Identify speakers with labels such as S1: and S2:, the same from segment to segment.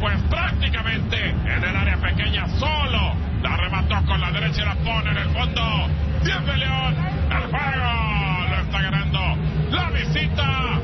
S1: pues prácticamente en el área pequeña solo. La remató con la derecha y la pone en el fondo. 10 de León. El juego lo está ganando la visita.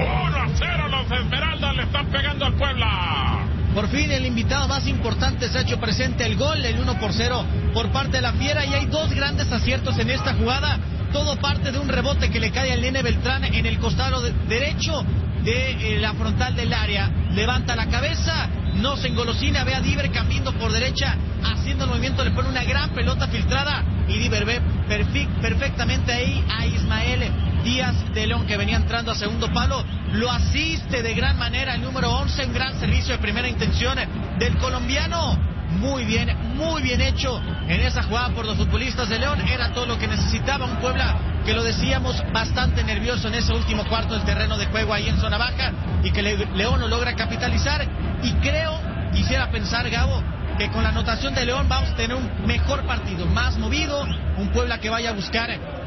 S1: 1-0. Los Esmeraldas le están pegando al Puebla.
S2: Por fin el invitado más importante se ha hecho presente. El gol, el 1-0 por parte de la Fiera. Y hay dos grandes aciertos en esta jugada. Todo parte de un rebote que le cae al Nene Beltrán en el costado derecho de la frontal del área. Levanta la cabeza, no se engolosina, ve a Diver cambiando por derecha, haciendo el movimiento, le pone una gran pelota filtrada y Diver ve perfectamente ahí a Ismael Díaz de León, que venía entrando a segundo palo. Lo asiste de gran manera el número 11, un gran servicio de primera intención del colombiano. Muy bien hecho en esa jugada por los futbolistas de León. Era todo lo que necesitaba un Puebla que, lo decíamos, bastante nervioso en ese último cuarto del terreno de juego ahí en zona baja, y que León lo logra capitalizar. Y quisiera pensar, Gabo, que con la anotación de León vamos a tener un mejor partido, más movido, un Puebla que vaya a buscar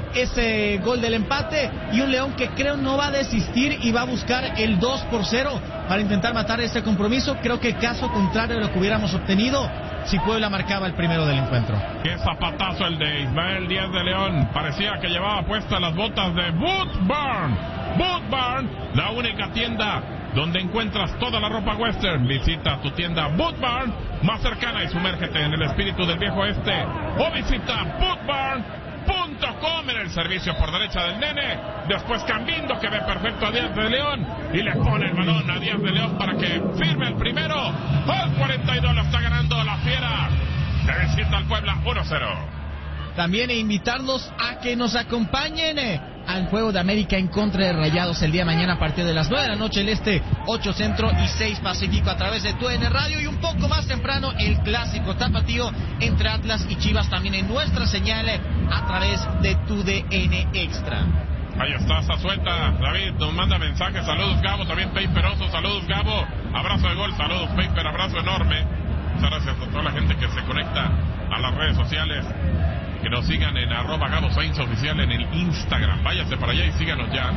S2: ese gol del empate, y un León que creo no va a desistir y va a buscar el 2-0 para intentar matar este compromiso. Creo que caso contrario de lo que hubiéramos obtenido si Puebla marcaba el primero del encuentro.
S1: Qué zapatazo el de Ismael Díaz de León. Parecía que llevaba puestas las botas de Boot Barn. Boot Barn, la única tienda donde encuentras toda la ropa western. Visita tu tienda Boot Barn más cercana y sumérgete en el espíritu del viejo oeste, o visita bootbarn.com en el servicio por derecha del Nene. Después Cambindo, que ve perfecto a Díaz de León y le pone el balón a Díaz de León para que firme el primero. Al 42 lo está ganando la Fiera. De visita al Puebla 1-0.
S2: También invitarlos a que nos acompañen al juego de América en contra de Rayados el día de mañana a partir de las 9 de la noche, el este, 8 centro y 6 pacífico, a través de TUDN Radio. Y un poco más temprano el clásico tapatío entre Atlas y Chivas, también en nuestra señal a través de TUDN Extra.
S1: Ahí está Zazueta. David nos manda mensajes. Saludos, Gabo. También Peiperoso. Saludos, Gabo. Abrazo de gol. Saludos, Peiper. Abrazo enorme. Muchas gracias a toda la gente que se conecta a las redes sociales. Que nos sigan en @GaboSainzOficial en el Instagram. Váyase para allá y síganos ya.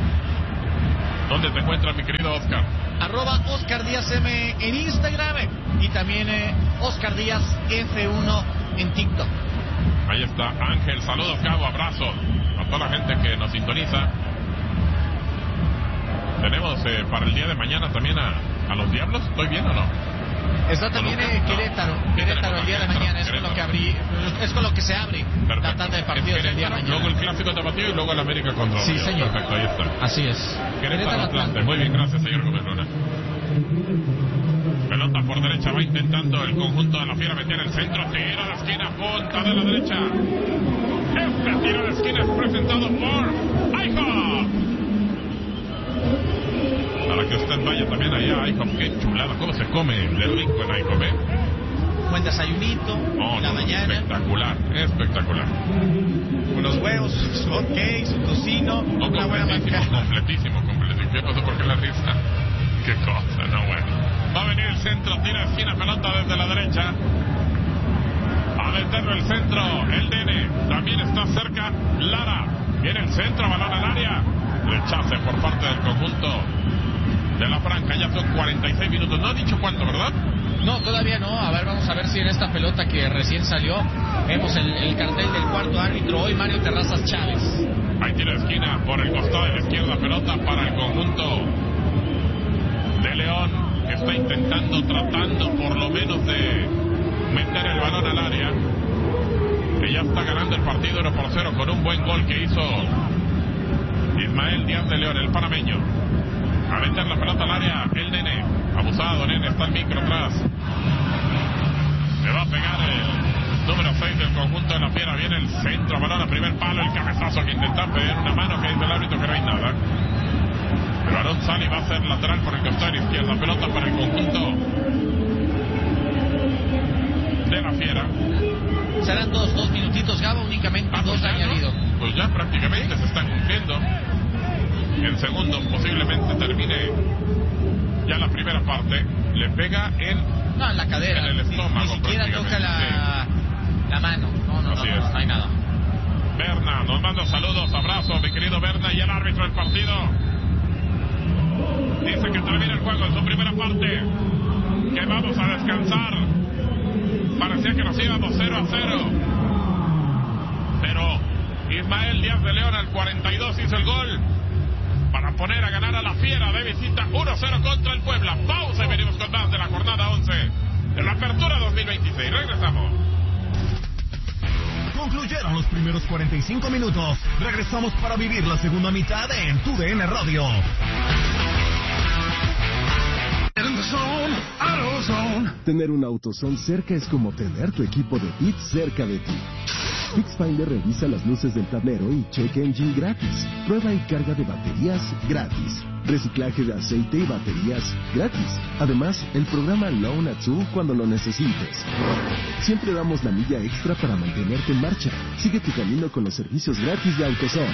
S1: ¿Dónde te encuentras, mi querido Oscar?
S2: @Oscar Díaz M en Instagram y también Oscar Díaz F1 en TikTok.
S1: Ahí está Ángel. Saludos, Gabo. Abrazo a toda la gente que nos sintoniza. Tenemos para el día de mañana también a los Diablos. ¿Estoy bien o no?
S2: Está también Querétaro el día de mañana. Es con lo que se abre la tanda de partidos del día de mañana.
S1: Luego el clásico tapatío y luego el América contra
S2: Sí, señor.
S1: Perfecto, ahí está.
S2: Así es.
S1: Querétaro Atlante. Muy bien, gracias, señor Gómez Luna. Pelota por derecha, va intentando el conjunto de la Fiera meter el centro. Tiro de esquina, punta de la derecha. Este tiro de esquina es presentado por IHOP. Para que usted vaya también allá a IHOP. Qué chulada, cómo se come de rico en IHOP, ¿eh?
S2: Buen desayunito en la mañana.
S1: Espectacular.
S2: Unos huevos, su hot cake, su tocino, una buena manjar.
S1: Completísimo. ¿Qué pasó? ¿Por qué la risa? Qué cosa, no, bueno. Va a venir el centro, tira esquina, pelota desde la derecha. A meterlo el centro, el Nene. También está cerca Lara. Viene el centro, balón al área. Rechace por parte del conjunto de la franja. Ya son 46 minutos. No ha dicho cuánto, ¿verdad?
S2: No, todavía no. A ver, vamos a ver si en esta pelota que recién salió vemos el cartel del cuarto árbitro hoy, Mario Terrazas Chávez.
S1: Ahí tira esquina por el costado de la izquierda, pelota para el conjunto de León, que está tratando por lo menos de meter el balón al área, que ya está ganando el partido 1-0 con un buen gol que hizo Ismael Díaz de León, el panameño. A meter la pelota al área, el Nene. Abusado, Nene, está el micro atrás. Le va a pegar el número 6 del conjunto de la Fiera. Viene el centro, balón a primer palo, el cabezazo que intenta pedir una mano, que dice el árbitro que no hay nada. El balón sale y va a ser lateral por el costado izquierdo. Pelota para el conjunto de la Fiera.
S2: Serán dos minutitos, Gabo, únicamente dos añadidos.
S1: Pues ya prácticamente se están cumpliendo. El segundo posiblemente termine ya la primera parte. Le pega en
S2: la cadera,
S1: en el estómago.
S2: Ni siquiera toca la mano. No hay nada.
S1: Berna nos manda saludos, abrazos, mi querido Berna. Y el árbitro del partido dice que termina el juego en su primera parte. que vamos a descansar. Parecía que nos íbamos 0-0. Pero Ismael Díaz de León al 42 hizo el gol para poner a ganar a la Fiera de visita 1-0 contra el Puebla. Pausa y venimos con más de la jornada 11 de la Apertura 2026. Regresamos.
S3: Concluyeron los primeros 45 minutos. Regresamos para vivir la segunda mitad en TUDN Radio.
S4: Tener un AutoZone cerca es como tener tu equipo de bits cerca de ti. FixFinder revisa las luces del tablero y check engine gratis. Prueba y carga de baterías gratis. Reciclaje de aceite y baterías gratis. Además, el programa Loan a Tool cuando lo necesites. Siempre damos la milla extra para mantenerte en marcha. Sigue tu camino con los servicios gratis de AutoZone.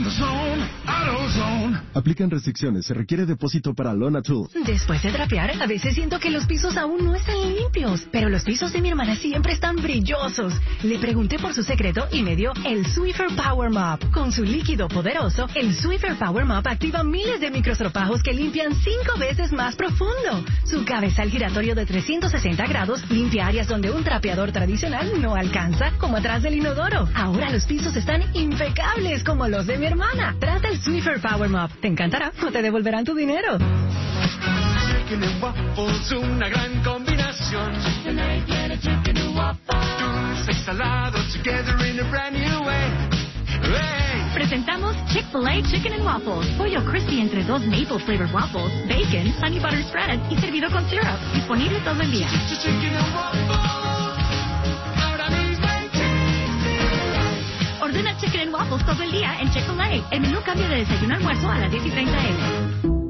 S4: Aplican restricciones. Se requiere depósito para Loan a Tool.
S5: Después de trapear, a veces siento que los pisos aún no están limpios. Pero los pisos de mi hermana siempre están brillosos. Le pregunté por su secreto y me dio el Swiffer Power Mop. Con su líquido poderoso, el Swiffer Power Mop activa miles de microstropajos que limpian 5 veces más profundo. Su cabezal giratorio de 360 grados limpia áreas donde un trapeador tradicional no alcanza, como atrás del inodoro. Ahora los pisos están impecables como los de mi hermana. Trata el Swiffer Power Mop. Te encantará o te devolverán tu dinero.
S6: Chicken and waffles, una gran combinación. Chicken and waffles. Dulce y salado together in a brand new way. Hey.
S7: Presentamos Chick-fil-A Chicken and Waffles. Pollo crispy entre 2 maple flavored waffles, bacon, honey butter spread y servido con syrup. Disponible todo el día.
S6: Chicken and waffles. Ahora mismo en Chick-fil-A.
S7: Ordena Chicken and Waffles todo el día en Chick-fil-A. El menú cambia de desayuno a almuerzo a las 10:30 a.m.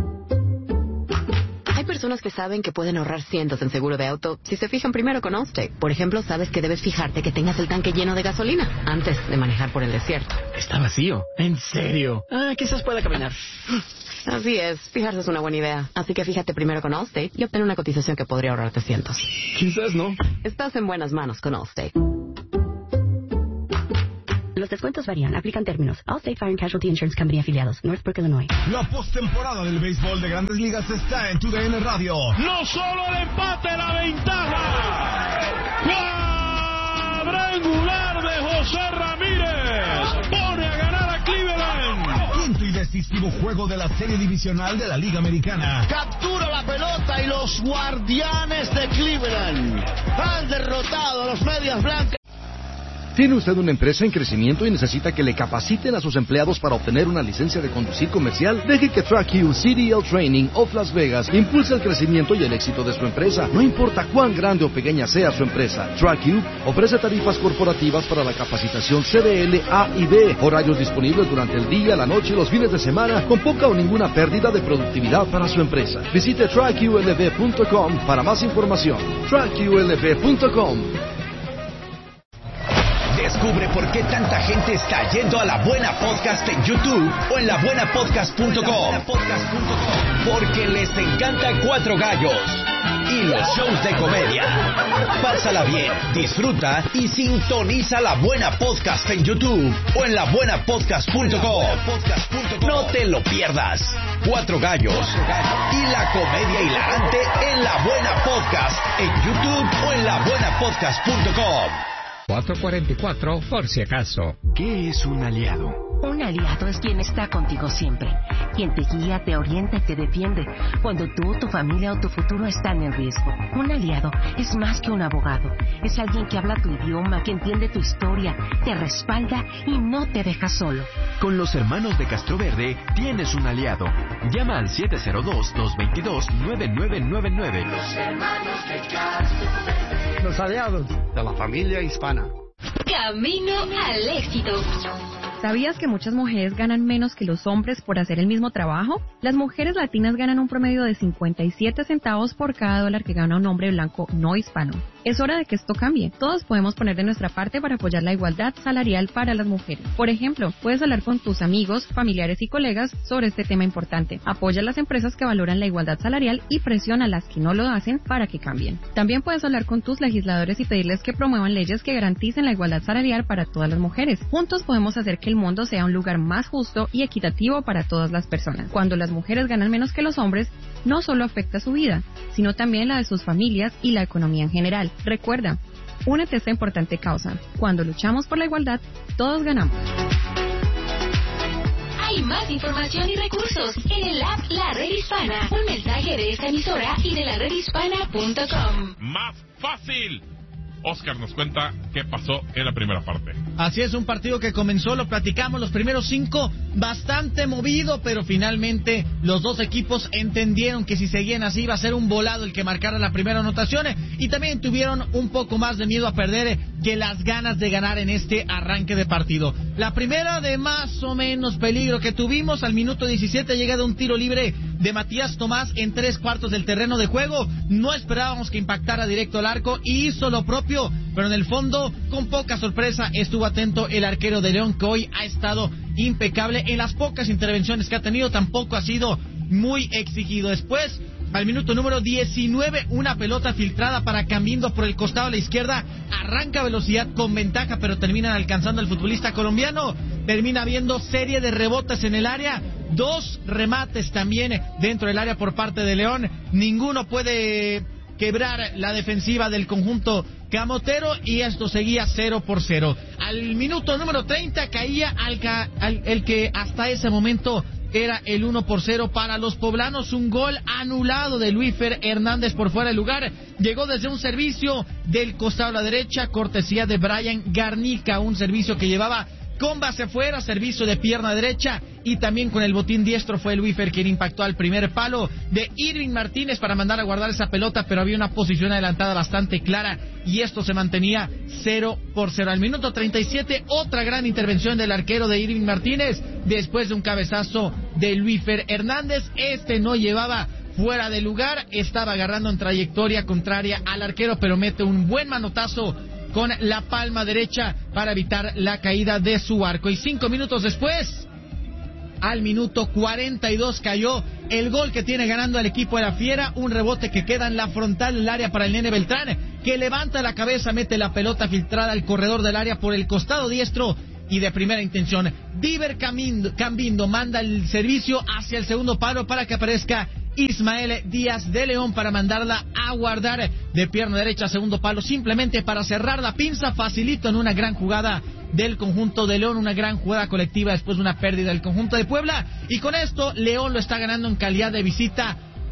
S8: Hay personas que saben que pueden ahorrar cientos en seguro de auto si se fijan primero con Allstate. Por ejemplo, sabes que debes fijarte que tengas el tanque lleno de gasolina antes de manejar por el desierto.
S9: Está vacío. ¿En serio? Quizás pueda caminar.
S8: Así es, fijarse es una buena idea. Así que fíjate primero con Allstate y obtén una cotización que podría ahorrarte cientos.
S9: Quizás no.
S8: Estás en buenas manos con Allstate.
S5: Los descuentos varían. Aplican términos. Allstate Fire and Casualty Insurance Company afiliados. Northbrook, Illinois.
S3: La postemporada del béisbol de Grandes Ligas está en TUDN Radio.
S10: No solo el empate, la ventaja. Cuadrangular de José Ramírez. Pone a ganar a Cleveland.
S3: Quinto y decisivo juego de la serie divisional de la Liga Americana.
S2: Captura la pelota y los Guardianes de Cleveland han derrotado a los Medias Blancas.
S11: ¿Tiene usted una empresa en crecimiento y necesita que le capaciten a sus empleados para obtener una licencia de conducir comercial? Deje que TrackU CDL Training of Las Vegas impulse el crecimiento y el éxito de su empresa. No importa cuán grande o pequeña sea su empresa, TrackU ofrece tarifas corporativas para la capacitación CDL A y B, horarios disponibles durante el día, la noche y los fines de semana, con poca o ninguna pérdida de productividad para su empresa. Visite TrackULV.com para más información. TrackULV.com.
S12: Descubre por qué tanta gente está yendo a La Buena Podcast en YouTube o en labuenapodcast.com. Porque les encanta Cuatro Gallos y los shows de comedia. Pásala bien, disfruta y sintoniza La Buena Podcast en YouTube o en labuenapodcast.com. No te lo pierdas. Cuatro Gallos y la comedia hilarante en La Buena Podcast en YouTube o en labuenapodcast.com.
S13: 444, por si acaso.
S12: ¿Qué es un aliado?
S14: Un aliado es quien está contigo siempre, quien te guía, te orienta y te defiende cuando tú, tu familia o tu futuro están en riesgo. Un aliado es más que un abogado, es alguien que habla tu idioma, que entiende tu historia, te respalda y no te deja solo.
S15: Con los hermanos de Castroverde tienes un aliado. Llama al 702-222-9999.
S6: Los hermanos de Castroverde.
S16: Los aliados de la familia hispana.
S7: Camino al éxito.
S17: ¿Sabías que muchas mujeres ganan menos que los hombres por hacer el mismo trabajo? Las mujeres latinas ganan un promedio de 57 centavos por cada dólar que gana un hombre blanco no hispano. Es hora de que esto cambie. Todos podemos poner de nuestra parte para apoyar la igualdad salarial para las mujeres. Por ejemplo, puedes hablar con tus amigos, familiares y colegas sobre este tema importante. Apoya a las empresas que valoran la igualdad salarial y presiona a las que no lo hacen para que cambien. También puedes hablar con tus legisladores y pedirles que promuevan leyes que garanticen la igualdad salarial para todas las mujeres. Juntos podemos hacer que que el mundo sea un lugar más justo y equitativo para todas las personas. Cuando las mujeres ganan menos que los hombres, no solo afecta su vida, sino también la de sus familias y la economía en general. Recuerda, únete a esta importante causa. Cuando luchamos por la igualdad, todos ganamos.
S5: Hay más información y recursos en el app La Red Hispana. Un mensaje de esta emisora y de laredhispana.com.
S1: Más fácil. Oscar nos cuenta qué pasó en la primera parte.
S2: Así es, un partido que comenzó, lo platicamos, los primeros 5, bastante movido, pero finalmente los dos equipos entendieron que si seguían así iba a ser un volado el que marcara la primera anotación, y también tuvieron un poco más de miedo a perder que las ganas de ganar en este arranque de partido. La primera de más o menos peligro que tuvimos al minuto 17 llega de un tiro libre de Matías Tomás en 3/4 del terreno de juego. No esperábamos que impactara directo al arco y hizo lo propio, pero en el fondo, con poca sorpresa, estuvo atento el arquero de León, que hoy ha estado impecable. En las pocas intervenciones que ha tenido tampoco ha sido muy exigido. Después, al minuto número 19, una pelota filtrada para Cambindo por el costado a la izquierda, arranca velocidad con ventaja, pero terminan alcanzando al futbolista colombiano. Termina habiendo serie de rebotes en el área, 2 remates también dentro del área por parte de León. Ninguno puede quebrar la defensiva del conjunto camotero y esto seguía 0-0. Al minuto número 30 caía el que hasta ese momento era el 1-0 para los poblanos. Un gol anulado de Luífer Hernández por fuera del lugar. Llegó desde un servicio del costado a la derecha, cortesía de Brian Garnica, un servicio que llevaba con base afuera, servicio de pierna derecha, y también con el botín diestro fue Luífer quien impactó al primer palo de Irving Martínez para mandar a guardar esa pelota, pero había una posición adelantada bastante clara y esto se mantenía 0-0. Al minuto 37, otra gran intervención del arquero de Irving Martínez después de un cabezazo de Luífer Hernández. Este no llevaba fuera de lugar, estaba agarrando en trayectoria contraria al arquero, pero mete un buen manotazo con la palma derecha para evitar la caída de su arco. Y 5 minutos después, al minuto 42, cayó el gol que tiene ganando al equipo de la Fiera. Un rebote que queda en la frontal del área para el Nene Beltrán, que levanta la cabeza, mete la pelota filtrada al corredor del área por el costado diestro y de primera intención. Diver Cambindo manda el servicio hacia el segundo palo para que aparezca Ismael Díaz de León para mandarla a guardar de pierna derecha a segundo palo, simplemente para cerrar la pinza, facilito en una gran jugada del conjunto de León, una gran jugada colectiva después de una pérdida del conjunto de Puebla, y con esto León lo está ganando en calidad de visita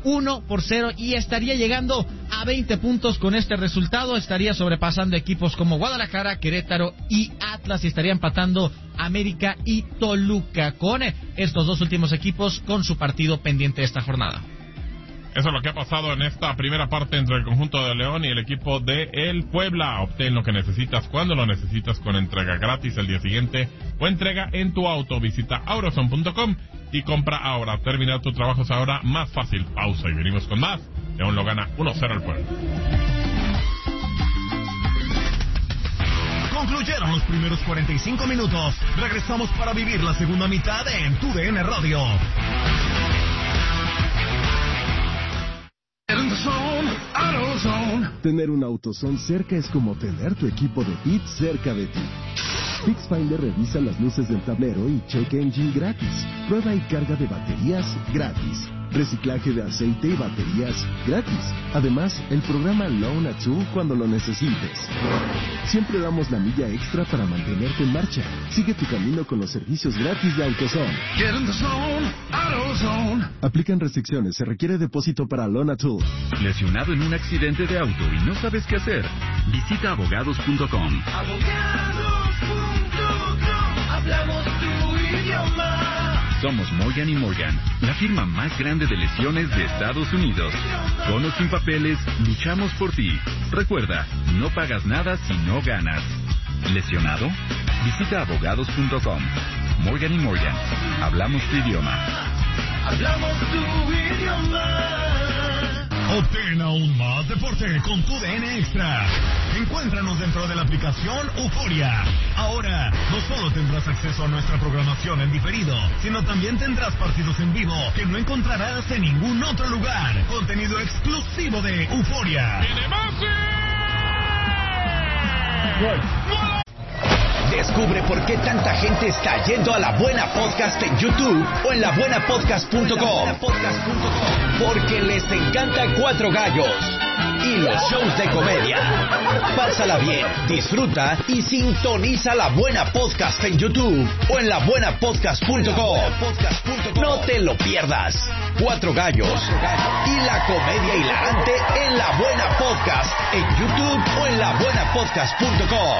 S2: 1-0 y estaría llegando a 20 puntos con este resultado. Estaría sobrepasando equipos como Guadalajara, Querétaro y Atlas, y estaría empatando América y Toluca con estos dos últimos equipos con su partido pendiente esta jornada.
S1: Eso es lo que ha pasado en esta primera parte entre el conjunto de León y el equipo de el Puebla. Obtén lo que necesitas cuando lo necesitas con entrega gratis el día siguiente o entrega en tu auto. Visita auroson.com y compra ahora. Terminar tu trabajo es ahora más fácil. Pausa y venimos con más. León lo gana 1-0 al Puebla.
S3: Concluyeron los primeros 45 minutos. Regresamos para vivir la segunda mitad en TUDN Radio.
S4: Tener un AutoZone cerca es como tener tu equipo de Bit cerca de ti. FixFinder revisa las luces del tablero y check engine gratis. Prueba y carga de baterías gratis. Reciclaje de aceite y baterías gratis. Además, el programa Loan a Tool cuando lo necesites. Siempre damos la milla extra para mantenerte en marcha. Sigue tu camino con los servicios gratis de AutoZone.
S6: Get in the zone, AutoZone.
S4: Aplican restricciones, se requiere depósito para Loan a Tool.
S18: ¿Lesionado en un accidente de auto y no sabes qué hacer? Visita abogados.com.
S6: Hablamos tu idioma.
S18: Somos Morgan & Morgan, la firma más grande de lesiones de Estados Unidos. Con o sin papeles, luchamos por ti. Recuerda, no pagas nada si no ganas. ¿Lesionado? Visita abogados.com. Morgan & Morgan, hablamos tu idioma.
S6: Hablamos tu idioma.
S3: Obtén aún más deporte con TUDN Extra. Encuéntranos dentro de la aplicación Euforia. Ahora, no solo tendrás acceso a nuestra programación en diferido, sino también tendrás partidos en vivo que no encontrarás en ningún otro lugar. Contenido exclusivo de Euforia.
S12: Descubre por qué tanta gente está yendo a La Buena Podcast en YouTube o en labuenapodcast.com. Porque les encanta Cuatro Gallos y los shows de comedia. Pásala bien, disfruta y sintoniza La Buena Podcast en YouTube o en labuenapodcast.com. No te lo pierdas. Cuatro Gallos y la comedia hilarante en La Buena Podcast en YouTube o en labuenapodcast.com.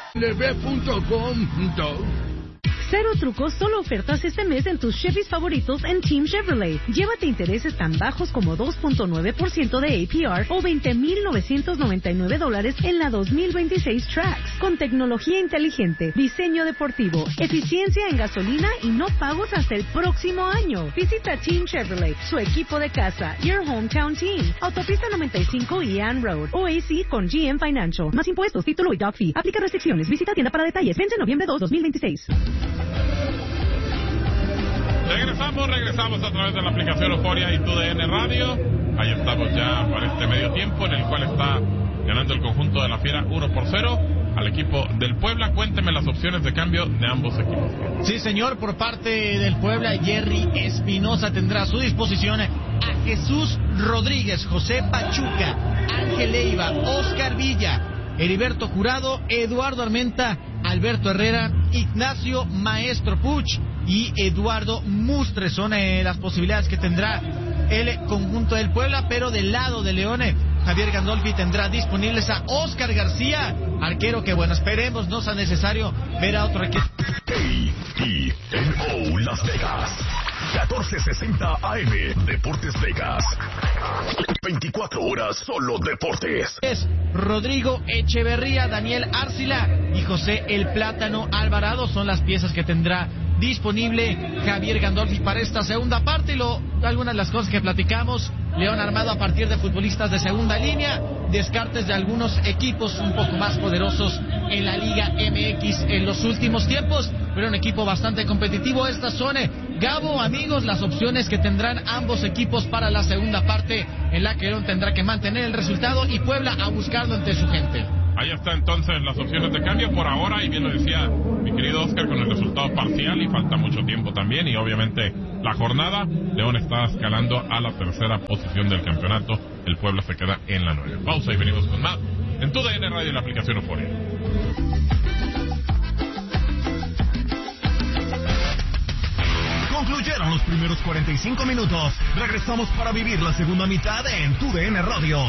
S5: Cero trucos, solo ofertas este mes en tus Chevys favoritos en Team Chevrolet. Llévate intereses tan bajos como 2.9% de APR o $20,999 en la 2026 Trax. Con tecnología inteligente, diseño deportivo, eficiencia en gasolina y no pagos hasta el próximo año. Visita Team Chevrolet, su equipo de casa, Your Hometown Team. Autopista 95 y Ann Road. OAC con GM Financial. Más impuestos, título y doc fee. Aplica restricciones. Visita tienda para detalles. Vence noviembre 2, 2026.
S1: Regresamos a través de la aplicación Euforia y TUDN Radio. Ahí estamos ya para este medio tiempo en el cual está ganando el conjunto de la Fiera 1-0 al equipo del Puebla. Cuénteme las opciones de cambio de ambos equipos.
S2: Sí, señor, por parte del Puebla, Jerry Espinosa tendrá a su disposición a Jesús Rodríguez, José Pachuca, Ángel Leiva, Oscar Villa, Heriberto Jurado, Eduardo Armenta, Alberto Herrera, Ignacio Maestro Puch y Eduardo Mustre. Son las posibilidades que tendrá el conjunto del Puebla, pero del lado de León, Javier Gandolfi tendrá disponibles a Oscar García, arquero que, bueno, esperemos no sea necesario ver a otro equipo.
S3: KTNO Las Vegas, 1460 AM, Deportes Vegas. 24 horas solo deportes.
S2: Es Rodrigo Echeverría, Daniel Arcila y José El Plátano Alvarado. Son las piezas que tendrá disponible Javier Gandolfi para esta segunda parte. Y algunas de las cosas que platicamos: León armado a partir de futbolistas de segunda línea, descartes de algunos equipos un poco más poderosos en la Liga MX en los últimos tiempos, pero un equipo bastante competitivo. Estas son, Gabo, amigos, las opciones que tendrán ambos equipos para la segunda parte, en la que León tendrá que mantener el resultado y Puebla a buscarlo entre su gente.
S1: Ahí está entonces las opciones de cambio por ahora, y bien lo decía mi querido Oscar, con el resultado parcial y falta mucho tiempo también, y obviamente la jornada, León está escalando a la tercera posición del campeonato, el Puebla se queda en la 9. Pausa y venimos con más en TUDN Radio y la aplicación Euforia.
S3: Concluyeron los primeros 45 minutos. Regresamos para vivir la segunda mitad en TUDN Radio.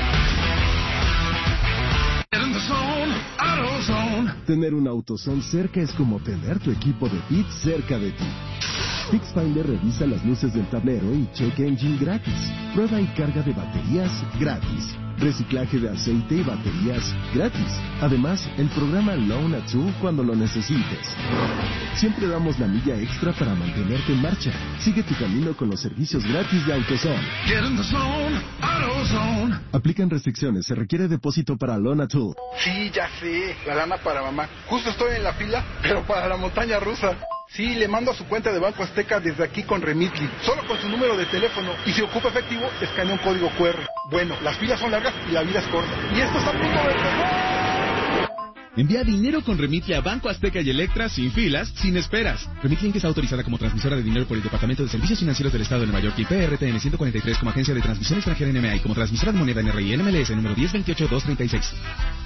S4: Tener un AutoZone cerca es como tener tu equipo de Pit cerca de ti. FixFinder revisa las luces del tablero y check engine gratis. Prueba y carga de baterías gratis. Reciclaje de aceite y baterías gratis. Además, el programa Loan a Tool cuando lo necesites. Siempre damos la milla extra para mantenerte en marcha. Sigue tu camino con los servicios gratis de AutoZone.
S6: Get in the zone, AutoZone.
S4: Aplican restricciones. Se requiere depósito para Loan a Tool.
S16: Sí, ya sé. La lana para mamá. Justo estoy en la fila, pero para la montaña rusa. Sí, le mando a su cuenta de Banco Azteca desde aquí con Remitly. Solo con su número de teléfono. Y si ocupa efectivo, escanea un código QR. Bueno, las filas son largas y la vida es corta. Y esto está a punto de empezar.
S19: Envía dinero con Remitly a Banco Azteca y Electra sin filas, sin esperas. Remitly Inc. está autorizada como transmisora de dinero por el Departamento de Servicios Financieros del Estado de Nueva York y PRTN 143 como agencia de transmisión extranjera NMI, como transmisora de moneda NRI NMLS número 1028236.